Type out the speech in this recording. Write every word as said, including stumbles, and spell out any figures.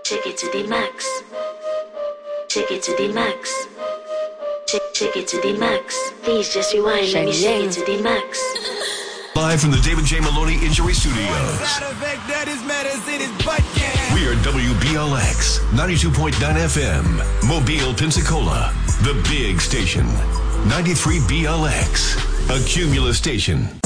Take it to the max. Take it to the max. Take, take it to the max. Please just rewind. Let me shake it to the max. Live from the David J. Maloney Injury Studios. We are W B L X ninety-two point nine F M, Mobile, Pensacola, the big station. ninety-three B L X, a Cumulus station.